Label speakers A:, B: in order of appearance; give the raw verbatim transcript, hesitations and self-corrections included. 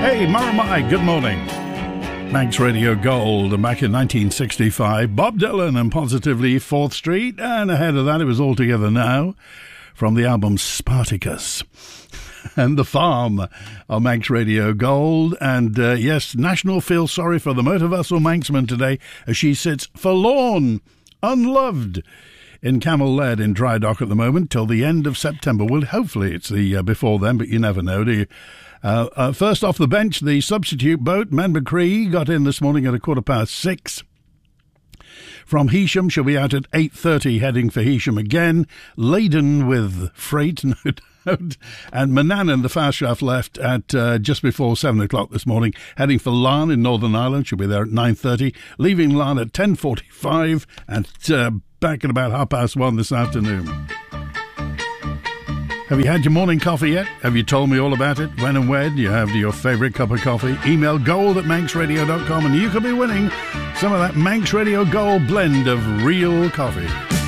A: Hey, Maramai, good morning. Manx Radio Gold, back in nineteen sixty-five. Bob Dylan and Positively fourth Street, and ahead of that it was All Together Now from the album Spartacus. And The Farm on Manx Radio Gold. And uh, yes, National feels sorry for the motor vessel Manxman today as she sits forlorn, unloved in Camel Lead in dry dock at the moment till the end of September. Well, hopefully it's the uh, before then, but you never know, do you? Uh, uh, first off the bench, the substitute boat, Manbacree, got in this morning at a quarter past six. From Heysham, she'll be out at eight thirty, heading for Heysham again, laden with freight, no doubt. And Manannan, the fast shaft, left at uh, just before seven o'clock this morning, heading for Larne in Northern Ireland. She'll be there at nine thirty, leaving Larne at ten forty-five, and uh, back at about half past one this afternoon. Have you had your morning coffee yet? Have you told me all about it? When and where do you have your favourite cup of coffee? Email gold at manx radio dot com and you could be winning some of that Manx Radio Gold blend of real coffee.